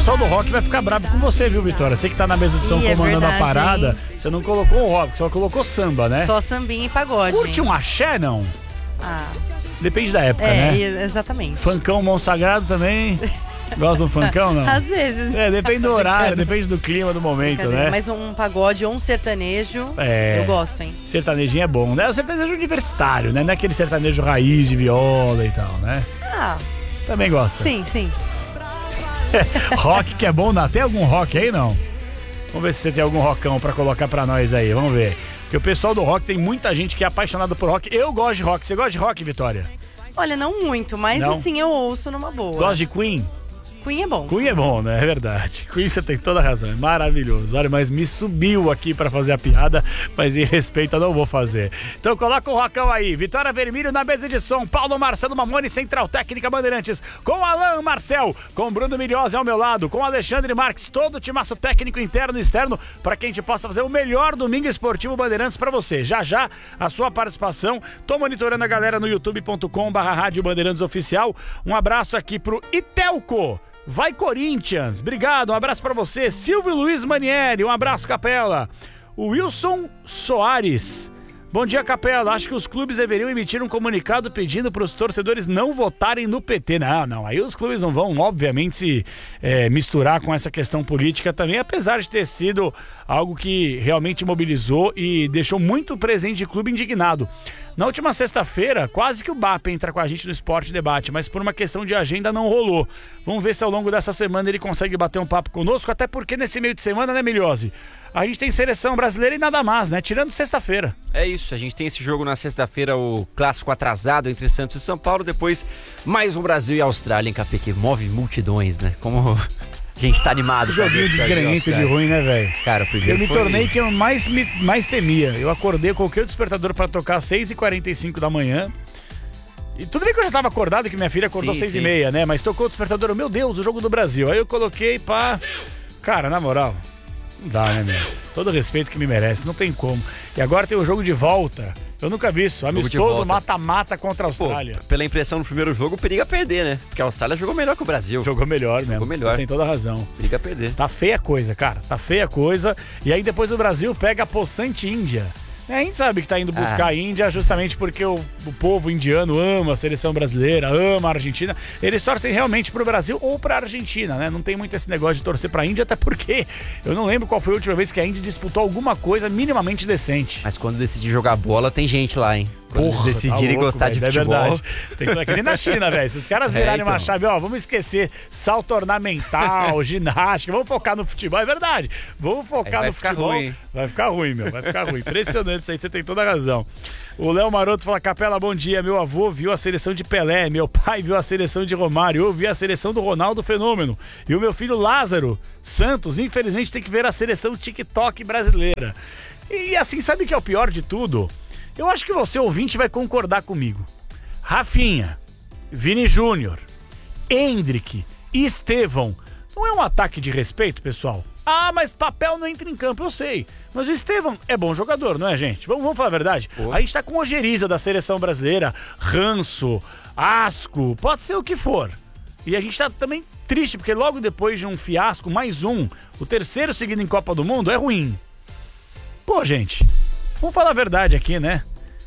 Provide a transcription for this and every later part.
pessoal do rock vai ficar bravo com você, viu, Vitória? Você que tá na mesa de som comandando verdade, a parada, hein? você não colocou o rock, só colocou samba, né? Só sambinha e pagode. Curte um axé, não? Ah, Depende da época, né? Exatamente. Funkão Monsagrado também. Gosta de um funkão, não? Às vezes. Depende do horário, depende do clima, do momento, né? Mas um pagode ou um sertanejo, eu gosto, hein? Sertanejinho é bom, né? O sertanejo universitário, né? Não é aquele sertanejo raiz de viola e tal, né? Ah, também gosta. sim. Rock que é bom, não? Tem algum rock aí, não? Vamos ver se você tem algum rockão pra colocar pra nós aí, vamos ver. Porque o pessoal do rock, tem muita gente que é apaixonado por rock. Eu gosto de rock. Você gosta de rock, Vitória? Olha, não muito, mas não? assim, eu ouço numa boa. Gosta de Queen? Queen é bom. Queen é bom, né? É verdade. Queen, você tem toda a razão, é maravilhoso. Olha, mas me subiu aqui pra fazer a piada, mas em respeito eu não vou fazer. Então coloca o rockão aí. Vitória Vermelho na mesa de som. Paulo Marcelo Mamone, Central Técnica Bandeirantes. Com Alain Marcel, com Bruno Milhose ao meu lado, com Alexandre Marques, todo o timaço técnico interno e externo, para que a gente possa fazer o melhor domingo esportivo Bandeirantes pra você. Já a sua participação. Tô monitorando a galera no youtube.com/Rádio Bandeirantes Oficial. Um abraço aqui pro Itelco. Vai Corinthians, obrigado, um abraço pra você. Silvio Luiz Manieri, um abraço, Capela. O Wilson Soares, bom dia, Capela, acho que os clubes deveriam emitir um comunicado pedindo pros torcedores não votarem no PT. Não, aí os clubes não vão, obviamente, se misturar com essa questão política também, apesar de ter sido algo que realmente mobilizou e deixou muito presente de clube indignado. Na última sexta-feira, quase que o BAP entra com a gente no Esporte Debate, mas por uma questão de agenda não rolou. Vamos ver se ao longo dessa semana ele consegue bater um papo conosco, até porque nesse meio de semana, né, Milhose? A gente tem seleção brasileira e nada mais, né? Tirando sexta-feira. É isso, a gente tem esse jogo na sexta-feira, o clássico atrasado entre Santos e São Paulo, depois mais um Brasil e Austrália, em Capê, que move multidões, né? Como... A gente tá animado. Joguinho desgrenhento de ruim, né, velho? Cara, o primeiro eu me tornei quem eu mais temia. Eu acordei, coloquei o despertador pra tocar às 6h45 da manhã. E tudo bem que eu já tava acordado, que minha filha acordou 6h30, né? Mas tocou o despertador, meu Deus, o jogo do Brasil. Aí eu coloquei, pá... Cara, na moral, não dá, né, meu? Todo o respeito que me merece, não tem como. E agora tem o jogo de volta. Eu nunca vi isso. Amistoso mata-mata contra a Austrália. Pô, pela impressão no primeiro jogo, periga perder, né? Porque a Austrália jogou melhor que o Brasil. Jogou melhor mesmo. Jogou melhor. Você tem toda a razão. Periga perder. Tá feia a coisa, cara. Tá feia a coisa. E aí depois o Brasil pega a possante Índia. A gente sabe que tá indo buscar a Índia justamente porque o povo indiano ama a seleção brasileira, ama a Argentina. Eles torcem realmente pro Brasil ou pra Argentina, né? Não tem muito esse negócio de torcer pra Índia, até porque eu não lembro qual foi a última vez que a Índia disputou alguma coisa minimamente decente. Mas quando decidir jogar bola, tem gente lá, hein? Quando eles decidirem gostar de futebol. É verdade. Tem que nem na China, velho. Se os caras virarem uma chave, ó, vamos esquecer salto ornamental, ginástica, vamos focar no futebol. É verdade. Vamos focar no futebol. Ruim. Vai ficar ruim, meu. Vai ficar ruim. Impressionante isso aí, você tem toda a razão. O Léo Maroto fala, Capela, bom dia. Meu avô viu a seleção de Pelé, meu pai viu a seleção de Romário, eu vi a seleção do Ronaldo Fenômeno. E o meu filho Lázaro Santos, infelizmente, tem que ver a seleção TikTok brasileira. E assim, sabe o que é o pior de tudo? Eu acho que você, ouvinte, vai concordar comigo. Rafinha, Vini Júnior, Endrick e Estevão. Não é um ataque de respeito, pessoal? Ah, mas papel não entra em campo, eu sei. Mas o Estevão é bom jogador, não é, gente? Vamos falar a verdade? Pô. A gente tá com ojeriza da seleção brasileira, ranço, asco, pode ser o que for. E a gente tá também triste, porque logo depois de um fiasco, mais um, o terceiro seguido em Copa do Mundo, é ruim. Pô, gente... Vamos falar a verdade aqui, né?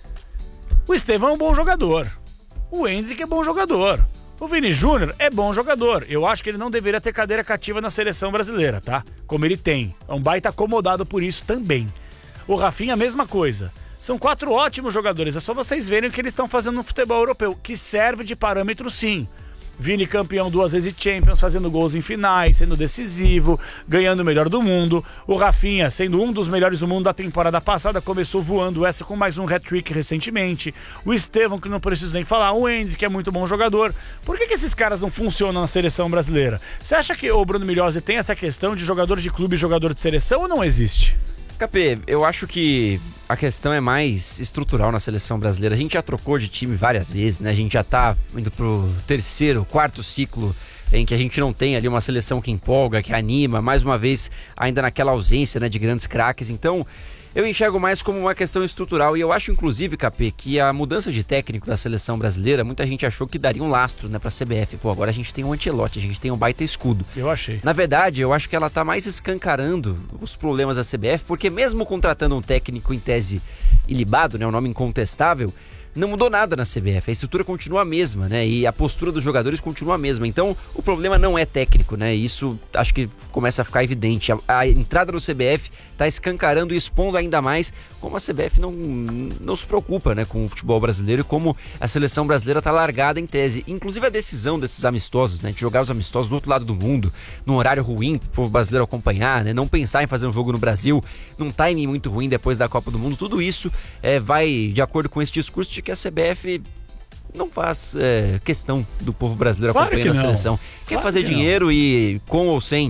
O Estevão é um bom jogador. O Endrick é bom jogador. O Vini Júnior é bom jogador. Eu acho que ele não deveria ter cadeira cativa na seleção brasileira, tá? Como ele tem. É um baita acomodado por isso também. O Rafinha, a mesma coisa. São 4 ótimos jogadores. É só vocês verem o que eles estão fazendo no futebol europeu, que serve de parâmetro, sim. Vini campeão 2 vezes de Champions, fazendo gols em finais, sendo decisivo, ganhando o melhor do mundo. O Rafinha, sendo um dos melhores do mundo da temporada passada, começou voando essa com mais um hat-trick recentemente. O Estevão, que não preciso nem falar. O Endrick, que é muito bom jogador. Por que esses caras não funcionam na seleção brasileira? Você acha que o Bruno Milhose tem essa questão de jogador de clube e jogador de seleção ou não existe? Capê, eu acho que a questão é mais estrutural na seleção brasileira. A gente já trocou de time várias vezes, né? A gente já tá indo pro 3º, 4º ciclo em que a gente não tem ali uma seleção que empolga, que anima, mais uma vez ainda naquela ausência, né, de grandes craques. Então, Eu enxergo mais como uma questão estrutural e eu acho, inclusive, Capê, que a mudança de técnico da seleção brasileira, muita gente achou que daria um lastro, né, pra CBF. Pô, agora a gente tem um Ancelotti, a gente tem um baita escudo. Eu achei. Na verdade, eu acho que ela tá mais escancarando os problemas da CBF, porque mesmo contratando um técnico em tese ilibado, né, um nome incontestável, não mudou nada na CBF, a estrutura continua a mesma, né? E a postura dos jogadores continua a mesma. Então, o problema não é técnico, né? Isso acho que começa a ficar evidente. A entrada do CBF está escancarando e expondo ainda mais como a CBF não se preocupa, né, com o futebol brasileiro e como a seleção brasileira está largada em tese. Inclusive a decisão desses amistosos, né? De jogar os amistosos do outro lado do mundo, num horário ruim para o povo brasileiro acompanhar, né? Não pensar em fazer um jogo no Brasil, num timing muito ruim depois da Copa do Mundo. Tudo isso vai de acordo com esse discurso de que a CBF não faz questão do povo brasileiro acompanhando a seleção. Quer fazer dinheiro e com ou sem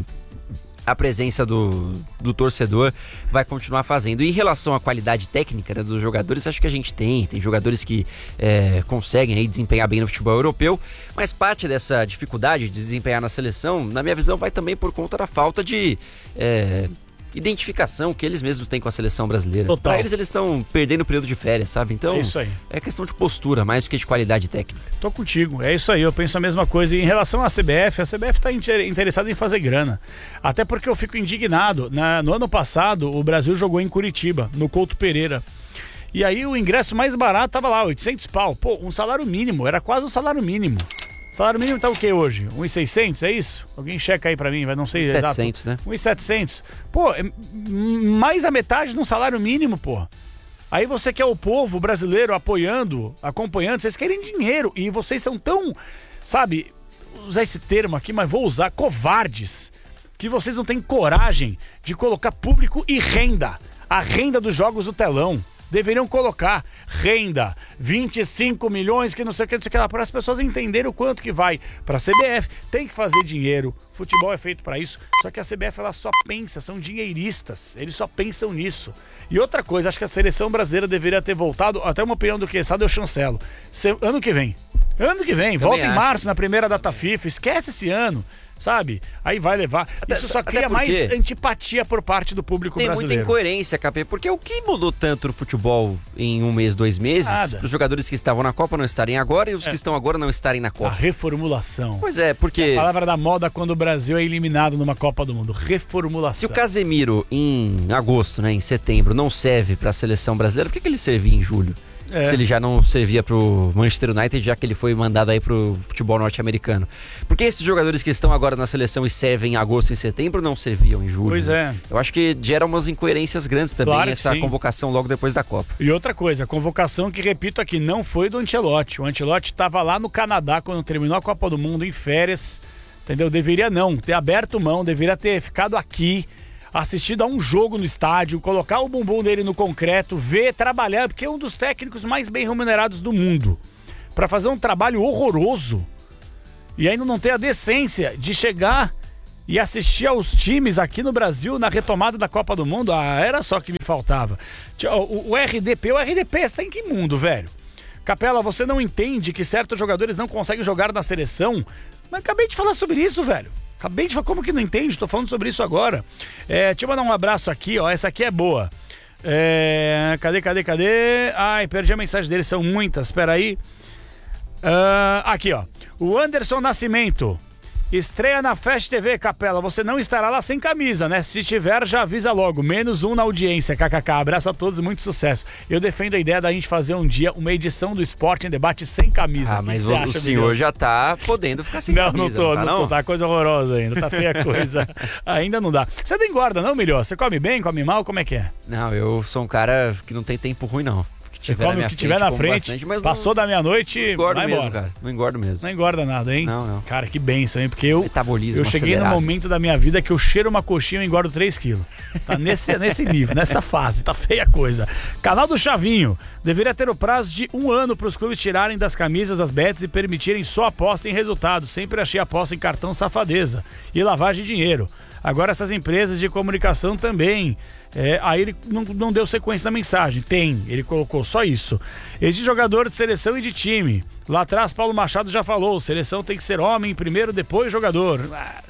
a presença do torcedor vai continuar fazendo. E em relação à qualidade técnica, né, dos jogadores, acho que a gente tem jogadores que conseguem aí desempenhar bem no futebol europeu, mas parte dessa dificuldade de desempenhar na seleção, na minha visão, vai também por conta da falta de identificação que eles mesmos têm com a seleção brasileira. Total. Pra eles estão perdendo o período de férias, sabe? Então, é isso aí. É questão de postura, mais do que de qualidade técnica. Tô contigo, é isso aí, eu penso a mesma coisa. E em relação à CBF, a CBF tá interessada em fazer grana. Até porque eu fico indignado. No ano passado, o Brasil jogou em Curitiba, no Couto Pereira. E aí o ingresso mais barato tava lá, 800 pau. Pô, um salário mínimo, era quase um salário mínimo. Salário mínimo tá o que hoje? 1.600, é isso? Alguém checa aí pra mim, vai não sei exato. 1.700, né? 1.700. Pô, mais a metade de um salário mínimo, pô. Aí você quer o povo brasileiro apoiando, acompanhando, vocês querem dinheiro. E vocês são tão, sabe, usar esse termo aqui, mas vou usar, covardes, que vocês não têm coragem de colocar público e renda. A renda dos jogos no telão. Deveriam colocar renda, 25 milhões, que não sei o que lá, para as pessoas entenderem o quanto que vai para a CBF. Tem que fazer dinheiro, futebol é feito para isso, só que a CBF ela só pensa, são dinheiristas, eles só pensam nisso. E outra coisa, acho que a seleção brasileira deveria ter voltado, até uma opinião do Quesada eu chancelo, ano que vem, volta em março na primeira data FIFA, esquece esse ano. Sabe? Aí vai levar. Isso só cria mais antipatia por parte do público brasileiro. Tem muita incoerência, Capê, porque o que mudou tanto no futebol em 1 mês, 2 meses, os jogadores que estavam na Copa não estarem agora e os que estão agora não estarem na Copa? A reformulação. Pois é, porque... É a palavra da moda quando o Brasil é eliminado numa Copa do Mundo. Reformulação. Se o Casemiro em agosto, né, em setembro, não serve para a seleção brasileira, por que ele servia em julho? Se ele já não servia pro Manchester United, já que ele foi mandado aí pro futebol norte-americano. Porque esses jogadores que estão agora na seleção e servem em agosto e setembro não serviam em julho. Pois é. Eu acho que gera umas incoerências grandes também, claro, essa convocação logo depois da Copa. E outra coisa, a convocação que, repito aqui, não foi do Ancelotti. O Ancelotti estava lá no Canadá quando terminou a Copa do Mundo em férias, entendeu? Deveria não ter aberto mão, deveria ter ficado aqui, assistido a um jogo no estádio, colocar o bumbum dele no concreto, ver, trabalhar, porque é um dos técnicos mais bem remunerados do mundo, para fazer um trabalho horroroso e ainda não ter a decência de chegar e assistir aos times aqui no Brasil na retomada da Copa do Mundo. Era só que me faltava. O RDP está em que mundo, velho? Capela, você não entende que certos jogadores não conseguem jogar na seleção? Mas acabei de falar sobre isso, velho. Acabei de falar, como que não entende? Tô falando sobre isso agora. Deixa eu mandar um abraço aqui, ó. Essa aqui é boa. Cadê? Ai, perdi a mensagem dele, são muitas. Espera aí. Aqui, ó. O Anderson Nascimento. Estreia na Fast TV, Capela. Você não estará lá sem camisa, né? Se tiver, já avisa logo. -1 na audiência, kkk. Abraço a todos, muito sucesso. Eu defendo a ideia da gente fazer um dia uma edição do Esporte em Debate sem camisa. Mas o senhor já tá podendo ficar sem camisa. Não tô. Tá coisa horrorosa ainda. Tá feia a coisa. Ainda não dá. Você não engorda, não, Melhor? Você come bem, come mal? Como é que é? Não, eu sou um cara que não tem tempo ruim, não. Você come o que tiver na frente, bastante, passou da meia-noite, não engordo mesmo, cara. Não engordo mesmo. Não engorda nada, hein? Não. Cara, que bênção, hein? Porque eu cheguei acelerado. no momento da minha vida que eu cheiro uma coxinha e engordo 3 quilos. Tá nesse nível, nessa fase, tá feia a coisa. Canal do Chavinho. Deveria ter o prazo de 1 ano para os clubes tirarem das camisas as bets e permitirem só aposta em resultado. Sempre achei aposta em cartão safadeza e lavagem de dinheiro. Agora essas empresas de comunicação também. Aí ele não deu sequência na mensagem. Ele colocou só isso. Existe jogador de seleção e de time. Lá atrás, Paulo Machado já falou: seleção tem que ser homem primeiro, depois jogador.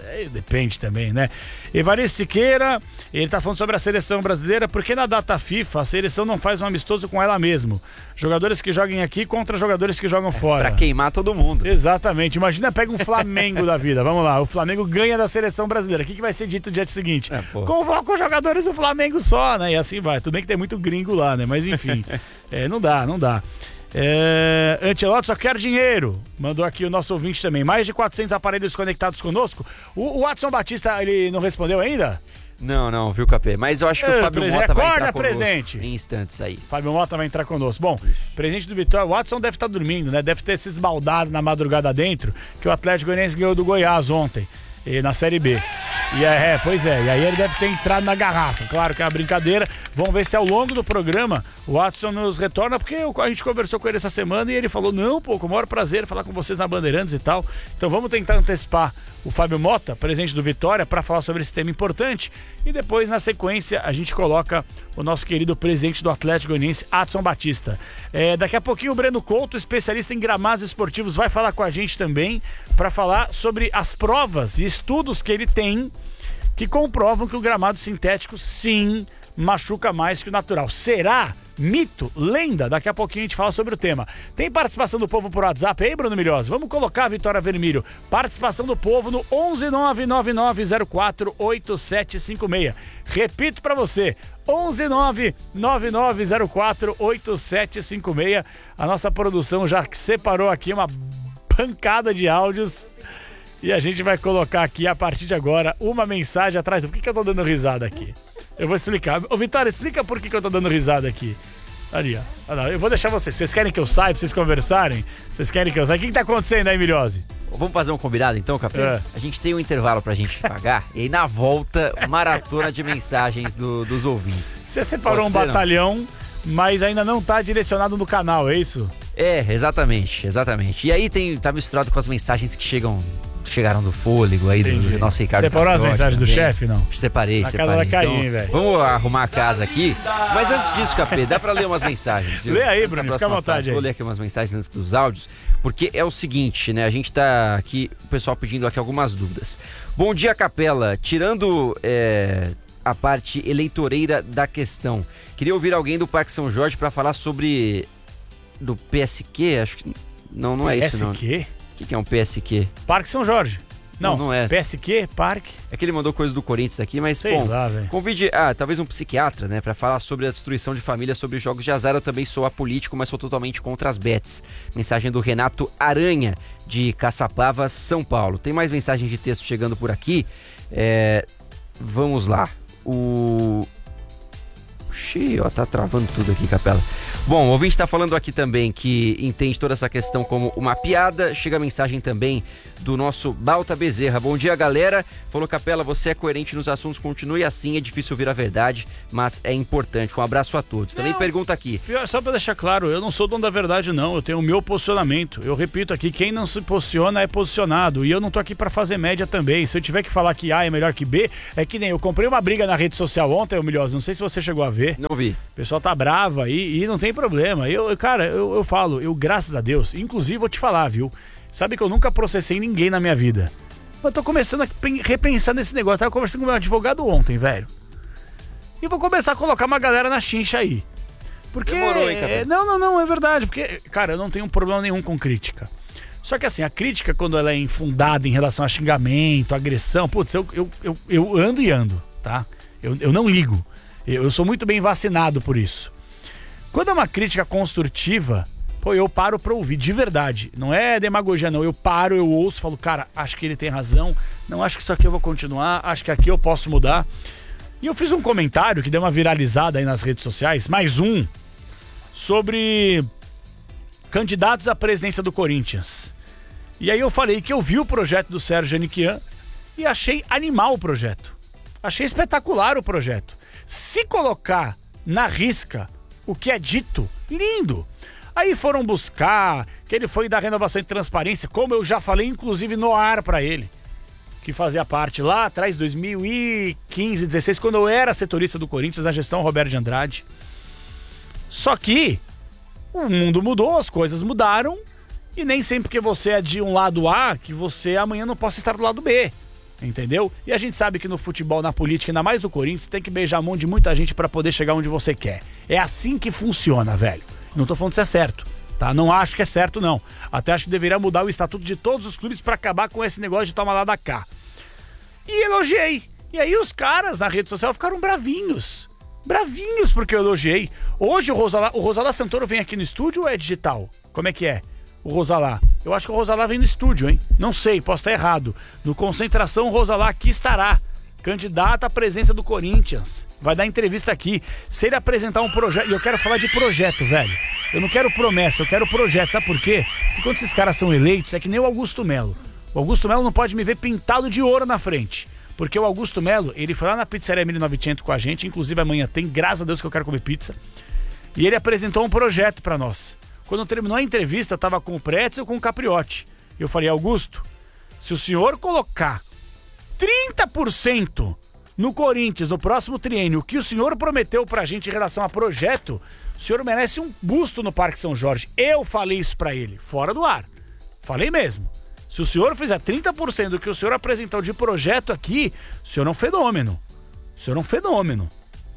Depende também, né? Evaristo Siqueira, ele tá falando sobre a seleção brasileira, porque na data FIFA a seleção não faz um amistoso com ela mesmo. Jogadores que joguem aqui contra jogadores que jogam fora. Pra queimar todo mundo. Exatamente. Imagina, pega um Flamengo da vida. Vamos lá, o Flamengo ganha da seleção brasileira. O que vai ser dito no dia seguinte? Convoca os jogadores do Flamengo só, né? E assim vai. Tudo bem que tem muito gringo lá, né? Mas enfim, não dá. Antelote só quer dinheiro. Mandou aqui o nosso ouvinte também. Mais de 400 aparelhos conectados conosco. O Watson Batista, ele não respondeu ainda? Não, viu, Capê? Mas eu acho que o Fábio Mota vai entrar conosco em instantes aí. Fábio Mota vai entrar conosco. Bom, presidente do Vitória, o Watson deve estar dormindo, né? Deve ter se esbaldado na madrugada dentro, que o Atlético Goianiense ganhou do Goiás ontem, na Série B. Pois é, e aí ele deve ter entrado na garrafa. Claro que é uma brincadeira. Vamos ver se ao longo do programa o Watson nos retorna, porque a gente conversou com ele essa semana e ele falou, não, pô, com o maior prazer falar com vocês na Bandeirantes e tal. Então vamos tentar antecipar o Fábio Mota, presidente do Vitória, para falar sobre esse tema importante. E depois, na sequência, a gente coloca o nosso querido presidente do Atlético Goianiense, Adson Batista. Daqui a pouquinho o Breno Couto, especialista em gramados esportivos, vai falar com a gente também para falar sobre as provas e estudos que ele tem que comprovam que o gramado sintético, sim, machuca mais que o natural. Será? Mito? Lenda? Daqui a pouquinho a gente fala sobre o tema. Tem participação do povo por WhatsApp aí, Bruno Milhosa? Vamos colocar a Vitória Vermelho. Participação do povo no 11999048756. Repito pra você, 11999048756. A nossa produção já separou aqui uma pancada de áudios e a gente vai colocar aqui a partir de agora uma mensagem atrás. Por que eu tô dando risada aqui? Eu vou explicar. Ô, Vitória, explica por que eu tô dando risada aqui. Ali, ó. Eu vou deixar vocês. Vocês querem que eu saia pra vocês conversarem? Vocês querem que eu saia? O que tá acontecendo aí, Milhose? Vamos fazer um combinado então, Capê? A gente tem um intervalo pra gente pagar e aí na volta, maratona de mensagens dos ouvintes. Você separou um batalhão, mas ainda não tá direcionado no canal, é isso? Exatamente. E aí tá misturado com as mensagens que chegaram do fôlego aí. Entendi. Do nosso Ricardo. Separou as mensagens também do chefe, não? Separei. A casa vai cair, então, velho. Vamos arrumar a casa aqui. Mas antes disso, Capê, dá pra ler umas mensagens. Lê aí, Bruno, fica à vontade aí. Vou ler aqui umas mensagens antes dos áudios, porque é o seguinte, né? A gente tá aqui, o pessoal pedindo aqui algumas dúvidas. Bom dia, Capela. Tirando a parte eleitoreira da questão, queria ouvir alguém do Parque São Jorge pra falar sobre do PSQ, acho que não é isso não. PSQ? O que é um PSQ? Parque São Jorge. Não é. PSQ, Parque. É que ele mandou coisa do Corinthians aqui, mas sei lá, velho. Convide, talvez um psiquiatra, né, pra falar sobre a destruição de família, sobre jogos de azar. Eu também sou apolítico, mas sou totalmente contra as bets. Mensagem do Renato Aranha, de Caçapava, São Paulo. Tem mais mensagens de texto chegando por aqui. Vamos lá. Tá travando tudo aqui, Capela. Bom, o ouvinte está falando aqui também que entende toda essa questão como uma piada. Chega a mensagem também do nosso Balta Bezerra. Bom dia, galera. Falou, Capela, você é coerente nos assuntos, continue assim, é difícil ouvir a verdade, mas é importante. Um abraço a todos. Também pergunta aqui. Só para deixar claro, eu não sou dono da verdade, não. Eu tenho o meu posicionamento. Eu repito aqui, quem não se posiciona é posicionado. E eu não tô aqui para fazer média também. Se eu tiver que falar que A é melhor que B, é que nem eu comprei uma briga na rede social ontem, Milhosa, não sei se você chegou a ver. Não vi. O pessoal tá bravo aí e não tem problema. Eu falo, graças a Deus, inclusive vou te falar, viu? Sabe que eu nunca processei ninguém na minha vida. Eu tô começando a repensar nesse negócio. Eu tava conversando com o meu advogado ontem, velho. E vou começar a colocar uma galera na chincha aí. Porque... Demorou, hein, cara? Não, é verdade. Porque, cara, eu não tenho problema nenhum com crítica. Só que assim, a crítica, quando ela é infundada em relação a xingamento, agressão, putz, eu ando e ando, tá? Eu não ligo. Eu sou muito bem vacinado por isso. Quando é uma crítica construtiva, eu paro pra ouvir, de verdade. Não é demagogia, não. Eu paro, eu ouço, falo, cara, acho que ele tem razão. Não, acho que isso aqui eu vou continuar. Acho que aqui eu posso mudar. E eu fiz um comentário que deu uma viralizada aí nas redes sociais, mais um, sobre candidatos à presidência do Corinthians. E aí eu falei que eu vi o projeto do Sérgio Aniquian e achei animal o projeto. Achei espetacular o projeto. Se colocar na risca o que é dito, lindo. Aí foram buscar que ele foi da renovação e transparência, como eu já falei, inclusive no ar pra ele, que fazia parte lá atrás, 2015, 16, quando eu era setorista do Corinthians, na gestão Roberto de Andrade. Só que o mundo mudou, as coisas mudaram, e nem sempre que você é de um lado A, que você amanhã não possa estar do lado B. Entendeu? E a gente sabe que no futebol, na política, ainda mais no Corinthians, tem que beijar a mão de muita gente pra poder chegar onde você quer. É assim que funciona, velho. Não tô falando se é certo, tá? Não acho que é certo, não. Até acho que deveria mudar o estatuto de todos os clubes pra acabar com esse negócio de toma lá da cá. E elogiei. E aí os caras na rede social ficaram bravinhos. Bravinhos porque eu elogiei. Hoje o Rosalá Santoro vem aqui no estúdio ou é digital? Como é que é? O Rosalá. Eu acho que o Rosalá vem no estúdio, hein? Não sei, posso estar errado. No Concentração, o Rosalá aqui estará. Candidato à presença do Corinthians. Vai dar entrevista aqui. Se ele apresentar um projeto... E eu quero falar de projeto, velho. Eu não quero promessa, eu quero projeto. Sabe por quê? Porque quando esses caras são eleitos, é que nem o Augusto Melo. O Augusto Melo não pode me ver pintado de ouro na frente. Porque o Augusto Melo, ele foi lá na Pizzaria 1900 com a gente. Inclusive amanhã tem, graças a Deus que eu quero comer pizza. E ele apresentou um projeto pra nós. Quando terminou a entrevista, eu tava com o Pretzel e com o Capriotti. E eu falei, Augusto, se o senhor colocar 30% no Corinthians, no próximo triênio, o que o senhor prometeu pra gente em relação a projeto, o senhor merece um busto no Parque São Jorge. Eu falei isso pra ele, fora do ar. Falei mesmo. Se o senhor fizer 30% do que o senhor apresentou de projeto aqui, o senhor é um fenômeno. O senhor é um fenômeno.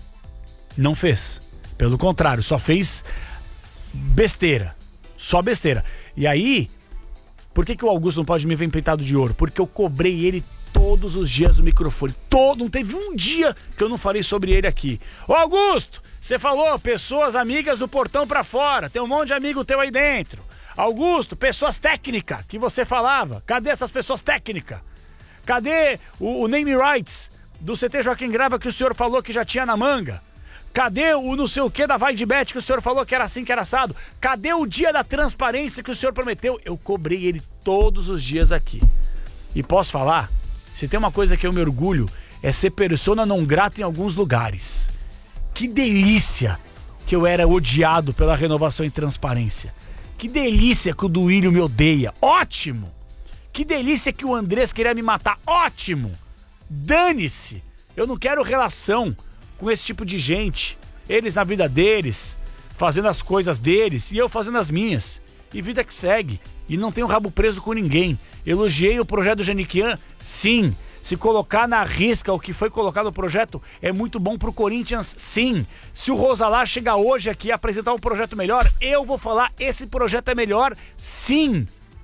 Não fez. Pelo contrário, só fez besteira. Só besteira. E aí, por que o Augusto não pode me ver pintado de ouro? Porque eu cobrei ele todos os dias no microfone. Não teve um dia que eu não falei sobre ele aqui. Ô Augusto, você falou pessoas amigas do portão pra fora. Tem um monte de amigo teu aí dentro. Augusto, pessoas técnicas que você falava. Cadê essas pessoas técnicas? Cadê o name rights do CT Joaquim Grava que o senhor falou que já tinha na manga? Cadê o não sei o que da Vai de Bet que o senhor falou que era assim, que era assado? Cadê o dia da transparência que o senhor prometeu? Eu cobrei ele todos os dias aqui. E posso falar? Se tem uma coisa que eu me orgulho, é ser persona não grata em alguns lugares. Que delícia que eu era odiado pela Renovação e Transparência. Que delícia que o Duílio me odeia. Ótimo! Que delícia que o Andrés queria me matar. Ótimo! Dane-se! Eu não quero relação com esse tipo de gente. Eles na vida deles, fazendo as coisas deles e eu fazendo as minhas. E vida que segue. E não tenho rabo preso com ninguém. Elogiei o projeto do Janiquian? Sim. Se colocar na risca o que foi colocado no projeto é muito bom pro Corinthians? Sim. Se o Rosalá chegar hoje aqui e apresentar um projeto melhor, eu vou falar, esse projeto é melhor? Sim.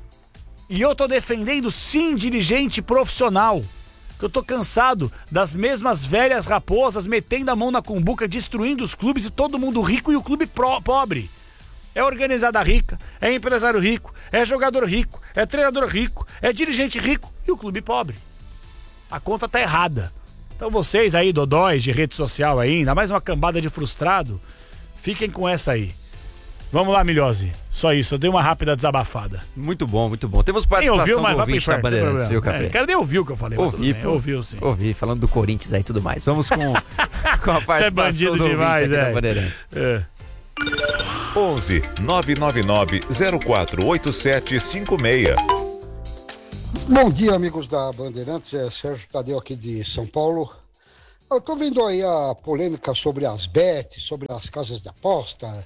E eu tô defendendo, sim, dirigente profissional. Que eu tô cansado das mesmas velhas raposas metendo a mão na cumbuca, destruindo os clubes e todo mundo rico e o clube pobre. É organizada rica, é empresário rico, é jogador rico, é treinador rico, é dirigente rico e o clube pobre. A conta tá errada. Então vocês aí, dodóis de rede social aí, ainda mais uma cambada de frustrado, fiquem com essa aí. Vamos lá, Milhose. Só isso, eu dei uma rápida desabafada. Muito bom, muito bom. Temos participação do ouvinte da Bandeirantes, viu, Capê? Cara, nem ouviu o que eu falei. Ouviu sim. Ouvi, falando do Corinthians aí e tudo mais. Vamos com a participação do ouvinte aqui da Bandeirantes. 11 999 048756. Bom dia, amigos da Bandeirantes, é Sérgio Tadeu aqui de São Paulo. Eu tô vendo aí a polêmica sobre as bets, sobre as casas de aposta.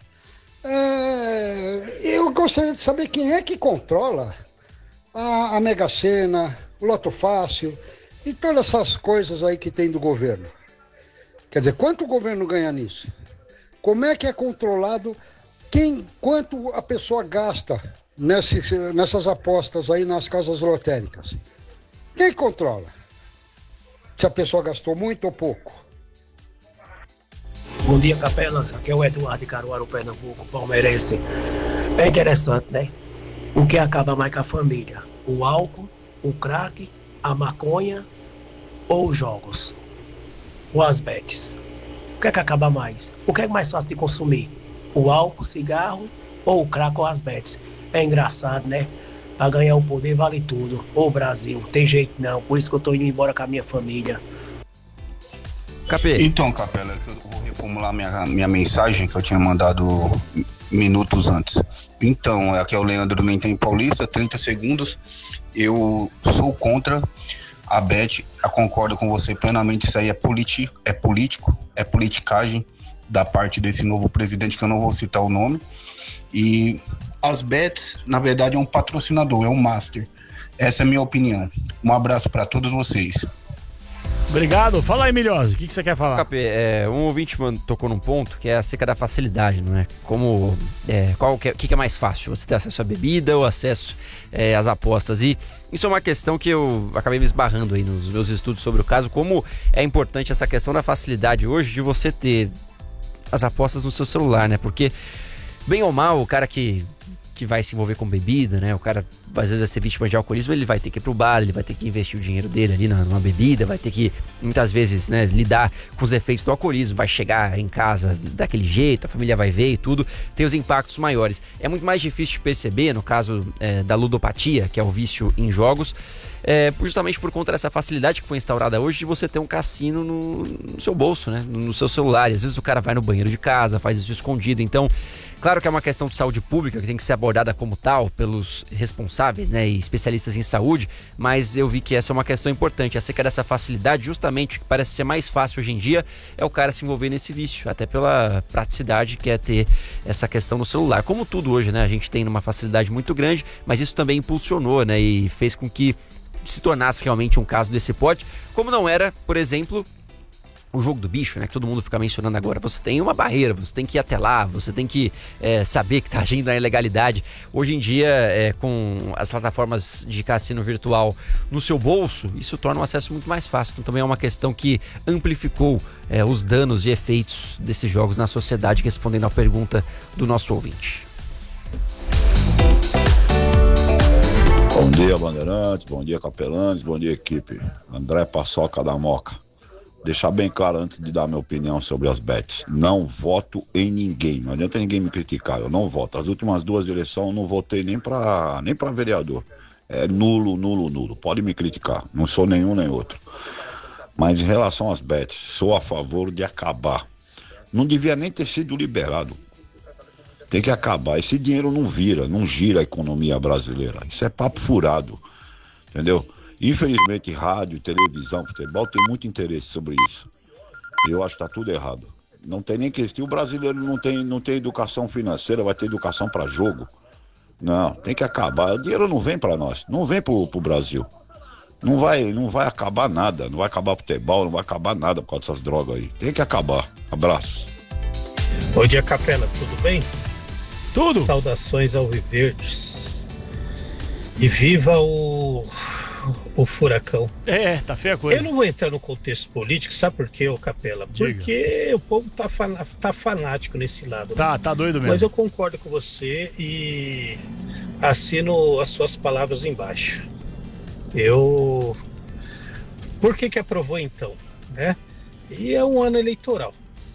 Eu gostaria de saber quem é que controla a Mega Sena, o Loto Fácil e todas essas coisas aí que tem do governo. Quer dizer, quanto o governo ganha nisso? Como é que é controlado, quanto a pessoa gasta nessas apostas aí nas casas lotéricas? Quem controla? Se a pessoa gastou muito ou pouco? Bom dia, Capelas. Aqui é o Eduardo de Caruaru, Pernambuco, palmeirense. É interessante, né? O que acaba mais com a família? O álcool, o crack, a maconha ou os jogos? Ou as bets? O que é que acaba mais? O que é mais fácil de consumir? O álcool, o cigarro ou o crack ou as bets? É engraçado, né? Pra ganhar o poder vale tudo. Ô Brasil, tem jeito não. Por isso que eu tô indo embora com a minha família. Capê. Então, Capela, eu vou reformular minha mensagem que eu tinha mandado minutos antes. Então, aqui é o Leandro do Intem Paulista, 30 segundos. Eu sou contra a bet, eu concordo com você plenamente. Isso aí é político, é politicagem da parte desse novo presidente, que eu não vou citar o nome. E as bets, na verdade, é um patrocinador, é um master. Essa é a minha opinião. Um abraço para todos vocês. Obrigado. Fala aí, Milhose, o que você quer falar? Capê, um ouvinte tocou num ponto que é acerca da facilidade, não é? Como, o que é mais fácil? Você ter acesso à bebida ou acesso às apostas? E isso é uma questão que eu acabei me esbarrando aí nos meus estudos sobre o caso, como é importante essa questão da facilidade hoje de você ter as apostas no seu celular, né? Porque, bem ou mal, o cara que vai se envolver com bebida, né? O cara, às vezes, vai ser vítima de alcoolismo, ele vai ter que ir pro bar, ele vai ter que investir o dinheiro dele ali numa bebida, vai ter que, muitas vezes, né, lidar com os efeitos do alcoolismo, vai chegar em casa daquele jeito, a família vai ver e tudo, tem os impactos maiores. É muito mais difícil de perceber, no caso da ludopatia, que é o vício em jogos, justamente por conta dessa facilidade que foi instaurada hoje de você ter um cassino no seu bolso, né? No seu celular. E às vezes o cara vai no banheiro de casa, faz isso escondido. Então, claro que é uma questão de saúde pública que tem que ser abordada como tal pelos responsáveis, né, e especialistas em saúde, mas eu vi que essa é uma questão importante. Acerca dessa facilidade, justamente, que parece ser mais fácil hoje em dia, é o cara se envolver nesse vício, até pela praticidade que é ter essa questão no celular. Como tudo hoje, né, a gente tem uma facilidade muito grande, mas isso também impulsionou, né, e fez com que se tornasse realmente um caso desse porte, como não era, por exemplo, o jogo do bicho, né, que todo mundo fica mencionando agora. Você tem uma barreira, você tem que ir até lá, você tem que saber que está agindo na ilegalidade. Hoje em dia, com as plataformas de cassino virtual no seu bolso, isso torna o acesso muito mais fácil. Então também é uma questão que amplificou os danos e efeitos desses jogos na sociedade, respondendo à pergunta do nosso ouvinte. Bom dia, Bandeirantes, bom dia, Capelanes, bom dia, equipe. André Paçoca da Moca. Deixar bem claro antes de dar minha opinião sobre as bets. Não voto em ninguém. Não adianta ninguém me criticar. Eu não voto. As últimas 2 eleições eu não votei nem pra vereador. É nulo, nulo, nulo. Pode me criticar. Não sou nenhum nem outro. Mas em relação às bets, sou a favor de acabar. Não devia nem ter sido liberado. Tem que acabar. Esse dinheiro não gira a economia brasileira. Isso é papo furado. Entendeu? Infelizmente, rádio, televisão, futebol tem muito interesse sobre isso. Eu acho que está tudo errado. Não tem nem questão. O brasileiro não tem educação financeira, vai ter educação para jogo. Não, tem que acabar. O dinheiro não vem para nós, não vem pro Brasil. Não vai acabar nada, não vai acabar futebol, não vai acabar nada por causa dessas drogas aí. Tem que acabar. Abraços. Bom dia, Capela, tudo bem? Tudo. Saudações ao Viverdes. E viva o furacão. Tá feia a coisa. Eu não vou entrar no contexto político, sabe por quê, ô Capela? Porque o povo tá fanático nesse lado. Tá doido mesmo. Mas eu concordo com você e assino as suas palavras embaixo. Por que aprovou então, né? E é um ano eleitoral.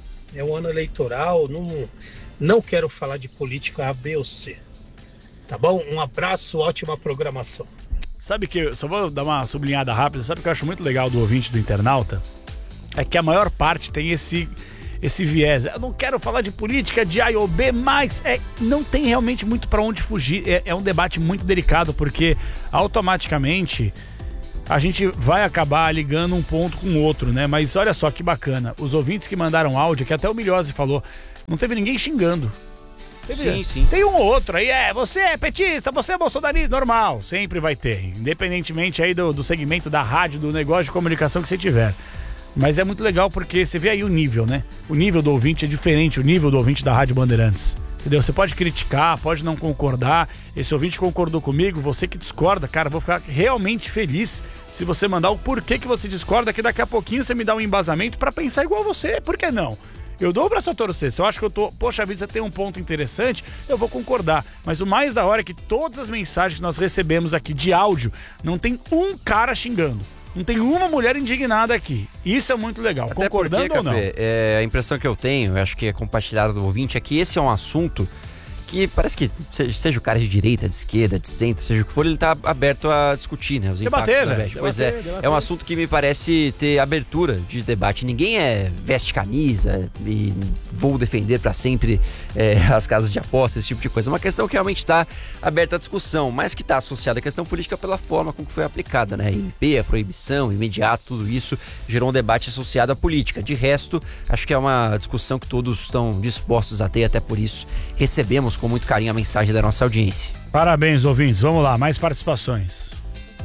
Não quero falar de política A, B ou C. Tá bom? Um abraço, ótima programação. Sabe que, só vou dar uma sublinhada rápida, sabe o que eu acho muito legal do ouvinte do internauta? É que a maior parte tem esse viés. Eu não quero falar de política de A ou B, mas não tem realmente muito para onde fugir. É um debate muito delicado, porque automaticamente a gente vai acabar ligando um ponto com o outro, né? Mas olha só que bacana, os ouvintes que mandaram áudio, que até o Milhose falou, não teve ninguém xingando. Sim. Tem um ou outro aí, você é petista, você é bolsonarista, normal, sempre vai ter, independentemente aí do segmento da rádio, do negócio de comunicação que você tiver. Mas é muito legal porque você vê aí o nível, né? O nível do ouvinte é diferente, o nível do ouvinte da Rádio Bandeirantes. Entendeu? Você pode criticar, pode não concordar. Esse ouvinte concordou comigo, você que discorda, cara, vou ficar realmente feliz se você mandar o porquê que você discorda, que daqui a pouquinho você me dá um embasamento pra pensar igual você. Por que não? Eu dou o braço a torcer. Se eu acho que poxa vida, você tem um ponto interessante, eu vou concordar. Mas o mais da hora é que todas as mensagens que nós recebemos aqui de áudio, não tem um cara xingando. Não tem uma mulher indignada aqui. Isso é muito legal. Até concordando porque, ou não? A impressão que eu tenho, eu acho que é compartilhada do ouvinte, é que esse é um assunto que parece que, seja o cara de direita, de esquerda, de centro, seja o que for, ele tá aberto a discutir, né? Os debater, impactos da VET. Pois é um assunto que me parece ter abertura de debate. Ninguém veste camisa e vou defender para sempre as casas de aposta, esse tipo de coisa. É uma questão que realmente está aberta à discussão, mas que está associada à questão política pela forma com que foi aplicada, né? MP, a proibição, imediato, tudo isso gerou um debate associado à política. De resto, acho que é uma discussão que todos estão dispostos a ter, até por isso recebemos com muito carinho a mensagem da nossa audiência. Parabéns, ouvintes. Vamos lá, mais participações.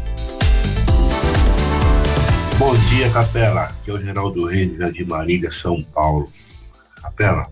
Bom dia, Capela. Aqui é o Geraldo Reis, de Marília, São Paulo. Capela,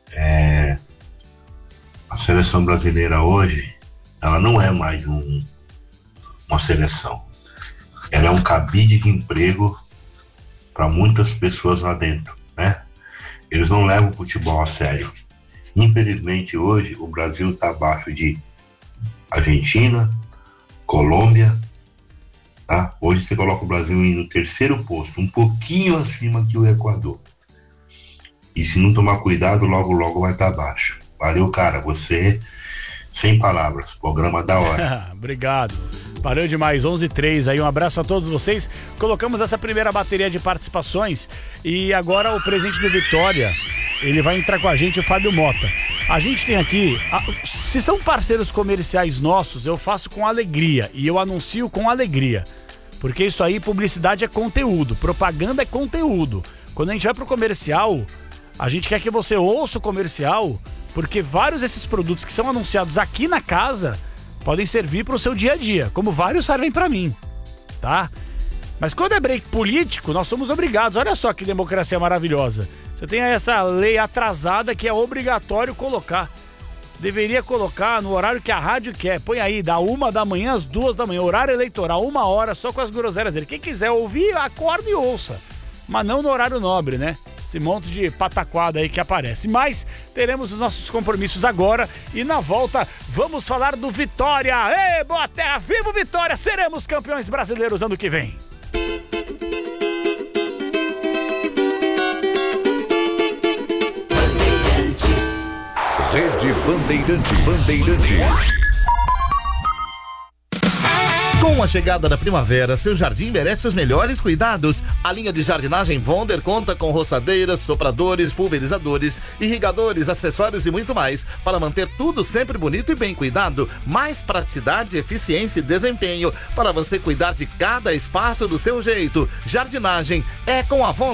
a seleção brasileira hoje, ela não é mais uma seleção. Ela é um cabide de emprego para muitas pessoas lá dentro, né? Eles não levam o futebol a sério. Infelizmente, hoje, o Brasil está abaixo de Argentina, Colômbia, tá? Hoje você coloca o Brasil no terceiro posto, um pouquinho acima que o Equador. E se não tomar cuidado, logo, logo vai estar abaixo. Valeu, cara. Você, sem palavras. Programa da hora. Obrigado. Valeu demais, 11h03 aí, um abraço a todos vocês. Colocamos essa primeira bateria de participações e agora o presidente do Vitória, ele vai entrar com a gente, o Fábio Mota. A gente tem aqui, se são parceiros comerciais nossos, eu faço com alegria e eu anuncio com alegria. Porque isso aí, publicidade é conteúdo, propaganda é conteúdo. Quando a gente vai pro comercial, a gente quer que você ouça o comercial, porque vários desses produtos que são anunciados aqui na casa podem servir para o seu dia a dia, como vários servem para mim, tá? Mas quando é break político, nós somos obrigados. Olha só que democracia maravilhosa. Você tem essa lei atrasada que é obrigatório colocar. Deveria colocar no horário que a rádio quer. Põe aí, da 1 da manhã às 2 da manhã, horário eleitoral, 1 hora, só com as groselhas dele. Quem quiser ouvir, acorde e ouça. Mas não no horário nobre, né? Esse monte de pataquada aí que aparece. Mas teremos os nossos compromissos agora e na volta vamos falar do Vitória. Ei, boa terra, viva Vitória! Seremos campeões brasileiros ano que vem. Rede Bandeirantes. Com a chegada da primavera, seu jardim merece os melhores cuidados. A linha de jardinagem Wonder conta com roçadeiras, sopradores, pulverizadores, irrigadores, acessórios e muito mais para manter tudo sempre bonito e bem cuidado. Mais praticidade, eficiência e desempenho para você cuidar de cada espaço do seu jeito. Jardinagem é com a Wonder.